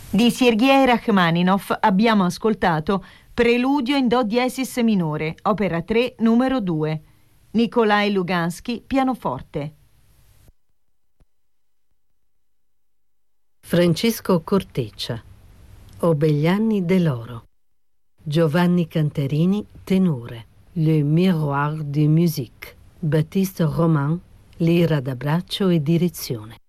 Di Sergei Rachmaninov abbiamo ascoltato Preludio in Do diesis minore, opera 3, numero 2. Nikolai Lugansky, pianoforte. Francesco Corteccia, O begli anni dell'oro. Giovanni Cantarini, tenore. Le Miroir de Musique. Baptiste Roman, lira da braccio e direzione.